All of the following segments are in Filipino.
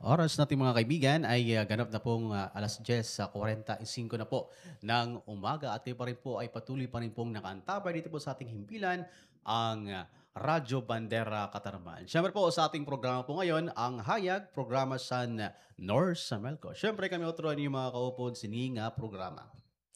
oras natin mga kaibigan ay ganap na pong 10:45 na po ng umaga at kayo pa rin po ay patuloy pa rin pong nakaantabay dito po sa ating himpilan ang Radyo Bandera Katarman. Siyempre po sa ating programa po ngayon, ang Hayag, programa sa North Samelco. Siyempre kami uturuan yung mga kaupod sininga programa.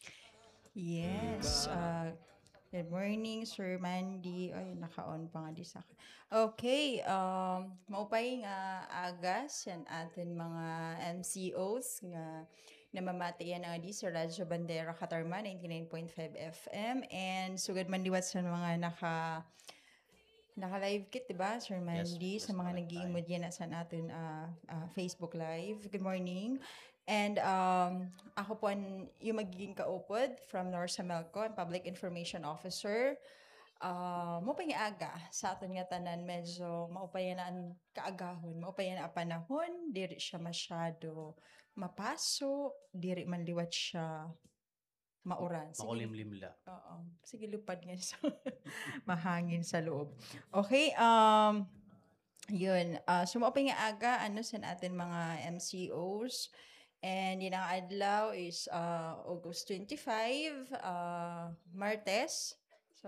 Yes. Good morning, Sir Mandy. Ay, naka-on pa nga di sa akin. Okay. Maupay nga agas yan atin mga MCOs nga namamatiyan nga di sa Radyo Bandera Katarman 99.5 FM and sugad man liwat sa mga naka-live kit, diba, Sir Yes, Mandy? yes Sa po, mga live tayo. nag-iimod yan sa natin Facebook Live. Good morning. And ako po yung magiging kaupod from North Samelco, Public Information Officer. Maupay nga aga sa aton nga tanan, medyo maupay na ang kaagahon, maupay na ang panahon, diri siya masyado mapaso, diri man liwat siya mauran. Sige, Makulimlim la. oo. Sige, lupad nga sa mahangin sa loob. Okay, yun. So, maupay nga aga, ano sa atin mga MCOs. And yun ang adlaw is August 25, Martes. So,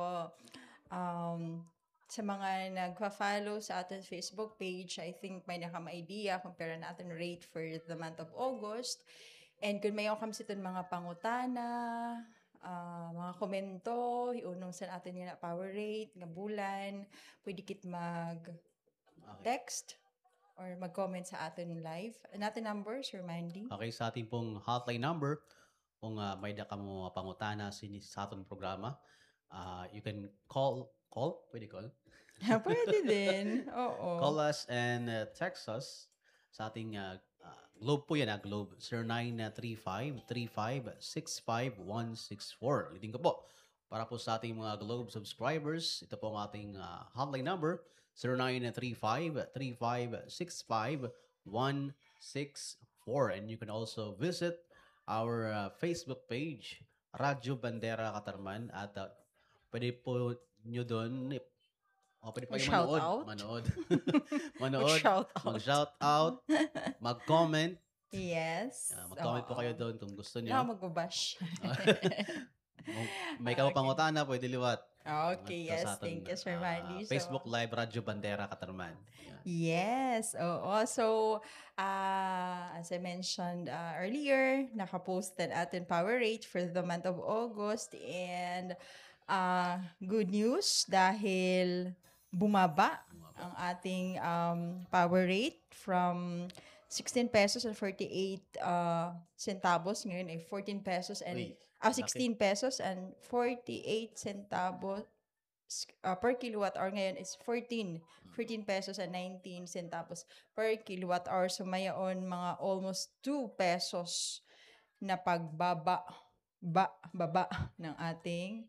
sa mga nagpa-follow sa ating Facebook page, I think may nakama-idea kung pera natin rate for the month of August. And kung may kami sa mga pangutana, mga komento, iunong sa atin nga power rate, nga bulan, pwede kit mag-text or mag-comment sa atin live. Natin number, Sir Mandy? Okay, sa ating pong hotline number, kung may da ka mo pangutana sa atong programa, you can pwede call? Pwede din. Oo. Call us and text us sa ating Globe po yan, Globe 0935-3565-164. Ulitin ko po, para po sa ating mga Globe subscribers, ito po ang ating hotline number, 0935-3565-164. And you can also visit our Facebook page, Radyo Bandera Katarman, at pwede po nyo doon, pwede pa yung Shout manood. out. Manood. Manood. Mag-shout out. Mag-shout out. Mag-comment. Yes. Mag-comment po Oo. kayo doon kung gusto Hindi nyo. ako magbabash. May ka pang utana, pwede liwat. Okay, Ito yes. sa aton, Thank you, Sir Mandy. Facebook Live Radyo Bandera Katarman. Yan. Yes. Oo. So, as I mentioned earlier, nakaposted atin power rate for the month of August. And good news dahil bumaba ang ating power rate from 16 pesos and 48 centavos. Ngayon ay 14 pesos and Uy, 16 pesos and 48 centavos per kilowatt hour. Ngayon is 14 pesos and 19 centavos per kilowatt hour. So mayaon mga almost 2 pesos na baba ng ating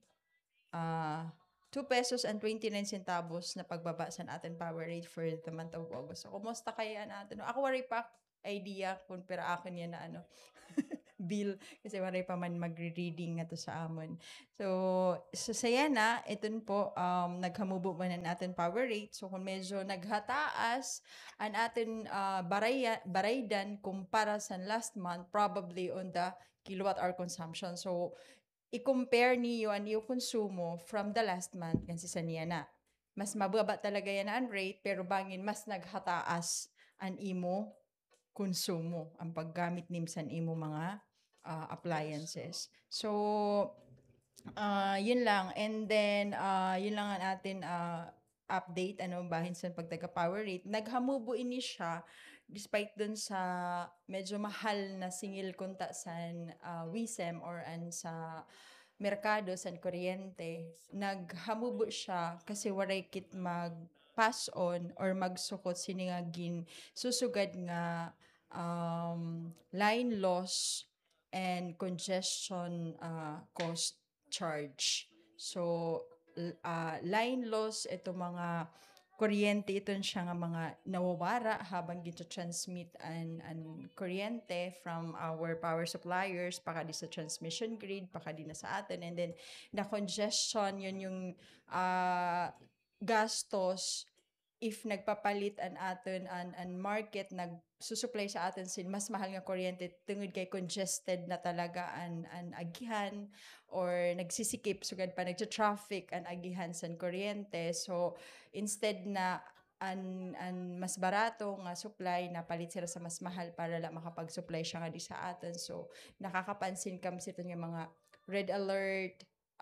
2 pesos and 29 centavos na pagbaba sa ating power rate for the month of August. So, kumusta kaya natin? Ako wari pa idea kung pera akin yan na bill kasi wari pa man magre-reading nga to sa amon. So saya na, ito po, naghamubo man ang ating power rate. So, kung medyo naghataas ang ating baraydan kumpara sa last month, probably on the kilowatt hour consumption. So, i-compare niyo ang iyo konsumo from the last month kasi sa niya na. Mas mababa talaga yan ang rate pero bangin mas naghataas ang imo konsumo, ang paggamit nimsan imo mga appliances. So, yun lang. And then, yun lang ang atin update, bahin sa pagtaga-power rate. Naghamubo ini siya despite dun sa medyo mahal na singil kunta sa WISEM or sa merkado sa kuryente. Naghamubo siya kasi waray kit mag-pass on or magsukot sini nga susugad nga line loss and congestion cost charge. So, line loss, ito mga kuryente, ito siya nga mga nawawara habang gito-transmit ang kuryente from our power suppliers, paka di sa transmission grid, paka di na sa atin. And then, the congestion, yun yung gastos if nagpapalit an aton an market nagsusupply sa aton sin mas mahal nga kuryente tungod kay congested na talaga an agihan or nagsisikip sugad pa nagtra-traffic an agihan sa kuryente. So instead na an mas barato nga supply napalit sila sa mas mahal para la makapag-supply siya nga di sa aton. So nakakapansin kam sa nga mga red alert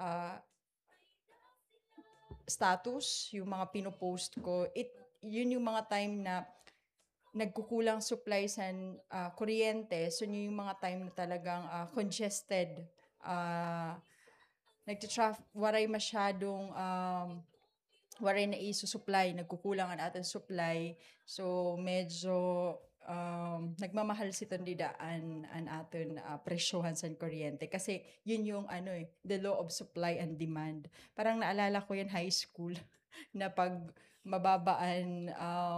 status, yung mga pinopost ko, yun yung mga time na nagkukulang supply sa kuryente. So, yun yung mga time na talagang congested. Waray masyadong, waray na supply, nagkukulang ang ating supply. So, medyo nagmamahal si tondidaan an aton presyohan sa kuryente kasi yun yung the law of supply and demand. Parang naalala ko yan high school na pag mababaan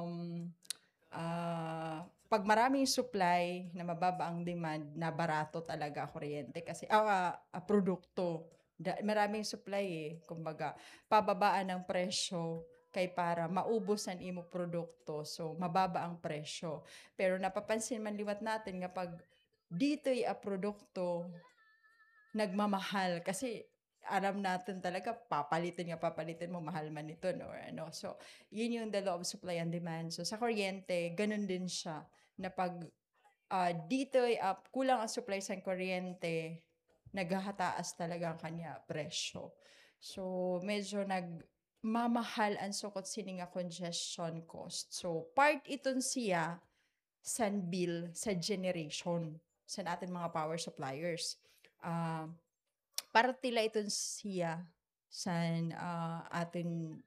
pag maraming supply na mababa ang demand na barato talaga kuryente kasi produkto maraming supply kumbaga pababaan ng presyo kay para maubos ang imo produkto. So, mababa ang presyo. Pero napapansin man liwat natin nga pag dito'y produkto, nagmamahal. Kasi alam natin talaga, papalitin mo, mahal man ito. No? So, yun yung the law of supply and demand. So, sa kuryente, ganun din siya. Na pag dito'y kulang ang supply sa kuryente, naghahataas talaga ang kanya presyo. So, medyo mamahal ang sukot sini nga congestion cost. So, part iton siya san bill sa generation sa atin mga power suppliers. Parte la iton siya san atin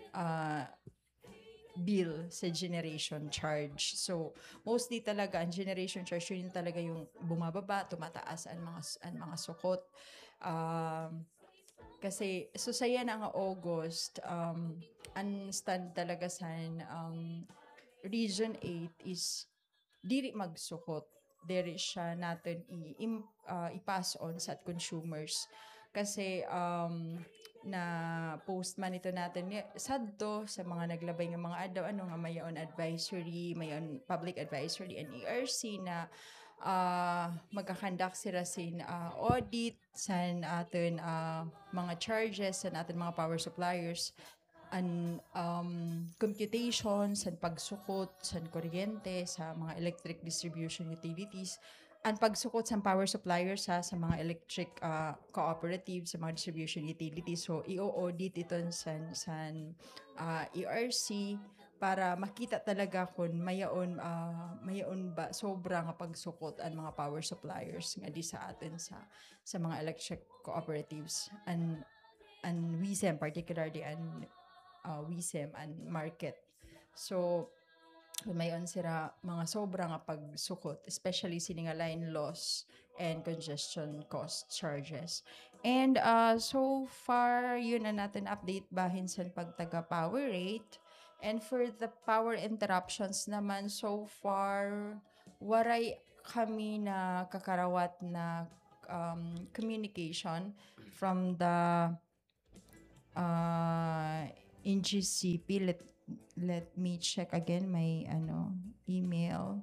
bill sa generation charge. So, mostly talaga ang generation charge yun talaga yung bumababa, tumataas ang mga sukot. Kasi so saya na nga August ang stand talaga sa Region 8 is diri magsukot. Diri siya natin i-pass on sa consumers. Kasi na post man ito natin sadto sa mga naglabay ng mga adlaw nga mayon advisory, mayon public advisory and ERC na magkakandak sila sin audit sa atin mga charges sa atin mga power suppliers and computation sa pagsukot sa kuryente sa mga electric distribution utilities ang pagsukot sa power suppliers sa mga electric cooperatives sa mga distribution utilities. So i-audit ito sa ERC para makita talaga kung mayaon ba sobra nga pagsukot ang mga power suppliers nga di sa atin sa mga electric cooperatives and WISEM particularly and WISEM and market. So mayon sira mga sobra nga pagsukot especially sini nga line loss and congestion cost charges. And so far yun na natin update bahin sa pagtaga power rate. And for the power interruptions naman, so far, waray kami na kakarawat na communication from the NGCP. Let me check again my email.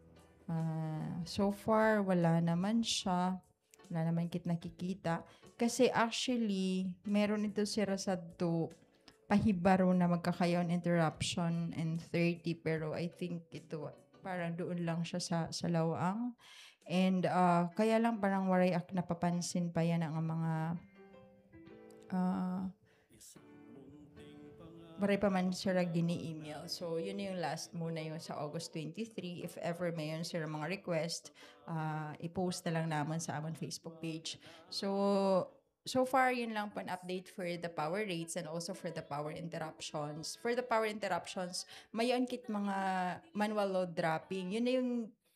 So far, wala naman siya. Wala naman nakikita. Kasi actually, meron ito si Rasado pahibaro na magkakayon interruption and 30 pero I think ito parang doon lang siya sa Lawang and kaya lang parang waray napapansin pa yan ang mga waray pa man sila gini-email. So yun yung last muna yung sa August 23. If ever mayon sila mga request, i-post na lang naman sa amon Facebook page. So far, yun lang po an update for the power rates and also for the power interruptions. For the power interruptions, mayon kit mga manual load dropping. Yun na yung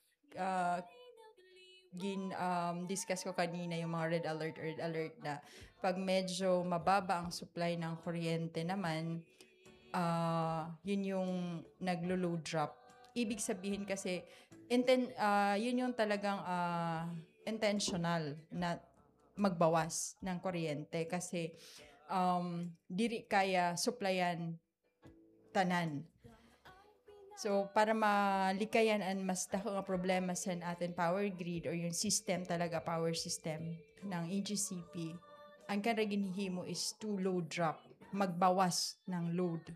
discuss ko kanina yung mga red alert na pag medyo mababa ang supply ng kuryente naman, yun yung naglo-load drop. Ibig sabihin kasi, yun yung talagang intentional na magbawas ng kuryente kasi diri kaya supplyan tanan. So, para malikayan ang mas dako nga problema sa atin power grid or yung system talaga, power system ng EGCP, ang kanang ginhimo is to load drop, magbawas ng load.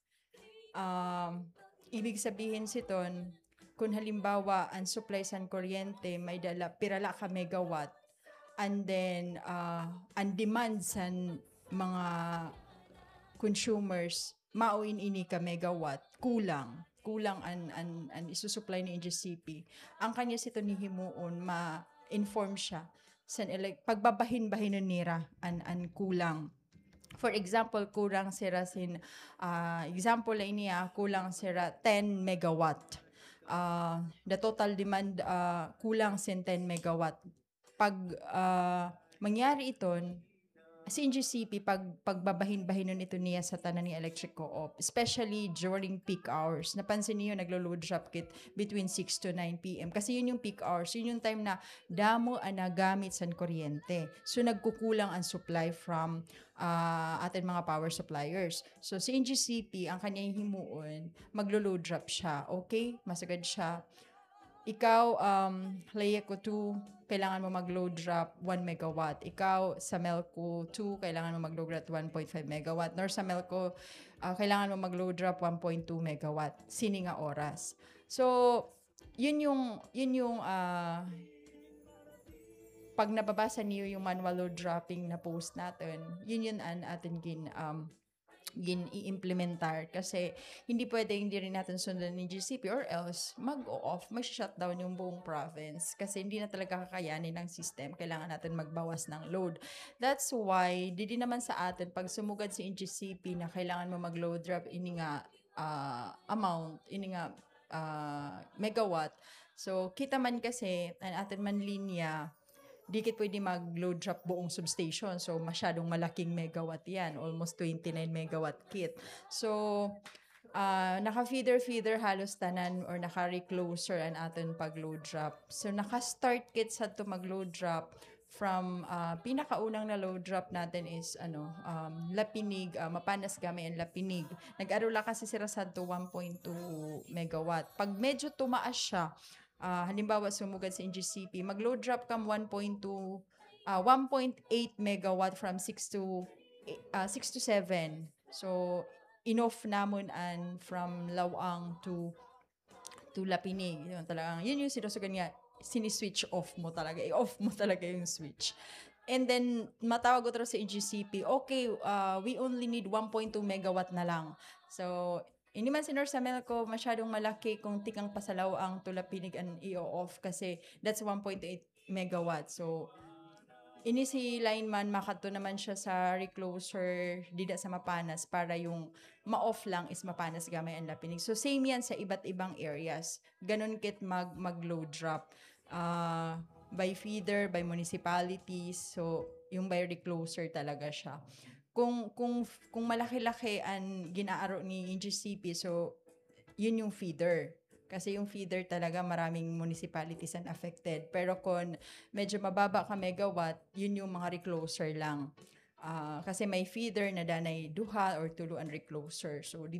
Ibig sabihin siton, kung halimbawa ang supply sa kuryente may dala pirala ka megawatt, and then ang demand sa mga consumers mauin ini ka megawatt kulang an isusupply ni NGCP. Ang kanya sito ni himuon ma-inform siya sa pagbabahin-bahinon nira an kulang. For example, kulang sira sin example la niya kulang sira 10 megawatt. The total demand kulang sin 10 megawatt. Pag mangyari iton, si NGCP pagbabahin-bahinon ito niya sa tanan ni electric co-op, especially during peak hours. Napansin niyo naglo-load drop kit between 6 to 9 p.m. Kasi yun yung peak hours, yun yung time na damo ang nagamit sa kuryente. So nagkukulang ang supply from atin mga power suppliers. So si NGCP, ang kanyang himuon, maglo-load drop siya. Okay? Masagad siya. Ikaw, Leia ko 2, kailangan mo mag-load drop 1 megawatt. Ikaw, sa Melco 2, kailangan mo mag-load drop 1.5 megawatt. Nor sa Melco, kailangan mo mag-load drop 1.2 megawatt. Sini nga oras. So, yun yung pag nababasa niyo yung manual load dropping na post natin, yun an atin i-implementar kasi hindi pwede hindi rin natin sundan ni GCP or else mag-off, shutdown yung buong province kasi hindi na talaga kakayanin ng system. Kailangan natin magbawas ng load. That's why, di naman sa atin, pag sumugad si GCP na kailangan mo mag-load drop, ini nga amount, ini nga megawatt. So, kita man kasi, ang atin man linya, di kit pwede mag-load drop buong substation. So, masyadong malaking megawatt yan. Almost 29 megawatt kit. So, naka-feeder halos tanan or naka-recloser ang atin pag-load drop. So, naka-start kit sa to mag-load drop from pinakaunang na load drop natin is Lapinig, Mapanas Gamay and Lapinig. Nag-arula kasi sila sa 1.2 megawatt. Pag medyo tumaas siya, halimbawa sumugad sa NGCP, mag-load drop kam 1.8 megawatt from 6 to 7. So, enough namon and from Lawang to Lapinig. Yun yung sinusugan niya, sini-switch off mo talaga. I-off mo talaga yung switch. And then, matawag ko sa NGCP, okay, we only need 1.2 megawatt na lang. So, hindi man si Nurse Melco masyadong malaki kung tikang pasalaw ang Tulapinig and i-off kasi that's 1.8 megawatt. So, ini si lineman, makato naman siya sa recloser dida sa Mapanas para yung ma-off lang is Mapanas Gamay and Lapinig. So, same yan sa iba't ibang areas. Ganun kit mag-load drop. By feeder, by municipalities. So, yung by recloser talaga siya. Kung malaki-laki ang ginaaro ni NGCP, so yun yung feeder. Kasi yung feeder talaga maraming municipalities ang affected. Pero kung medyo mababa ka megawatt, yun yung mga recloser lang. Kasi may feeder na danay duha or tuluan recloser. So